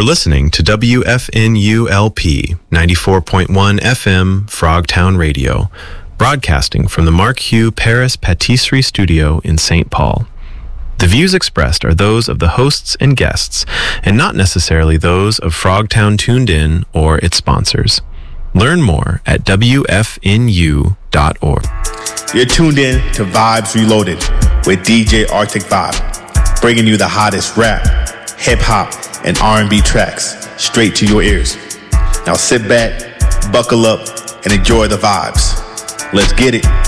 listening to WFNULP 94.1 FM Frogtown Radio, broadcasting from the Mark Hugh Paris Patisserie Studio in St. Paul. The views expressed are those of the hosts and guests, and not necessarily those of Frogtown Tuned In or its sponsors. Learn more at WFNU.org. You're tuned in to Vibes Reloaded with DJ Arctic Vibe, bringing you the hottest rap, hip-hop, and R&B tracks straight to your ears. Now sit back, buckle up, and enjoy the vibes. Let's get it.